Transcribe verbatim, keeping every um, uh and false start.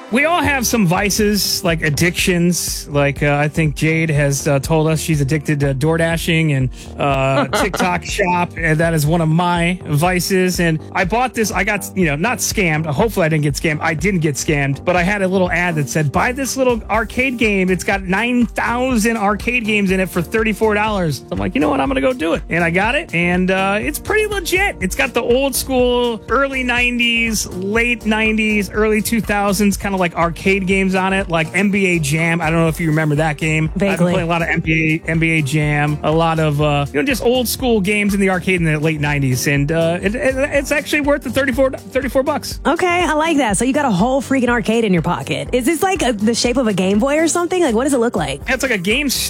We all have some vices, like addictions. Like uh, I think Jade has uh, told us she's addicted to door dashing and uh, TikTok shop, and that is one of my vices. And I bought this. I got, you know, not scammed. Hopefully, I didn't get scammed. I didn't get scammed, but I had a little ad that said, "Buy this little arcade game. It's got nine thousand arcade games in it for thirty-four dollars." I'm like, you know what? I'm gonna go do it, and I got it, and uh, it's pretty legit. It's got the old school, early nineties, late nineties, early two thousands kind of like arcade games on it, like N B A Jam. I don't know if you remember that game. Vaguely. I've been playing a lot of N B A, N B A Jam, a lot of uh, you know, just old school games in the arcade in the late nineties, and uh, it, it, it's actually worth the thirty-four, thirty-four bucks. Okay, I like that. So you got a whole freaking arcade in your pocket. Is this like a, the shape of a Game Boy or something? Like, what does it look like? It's like a game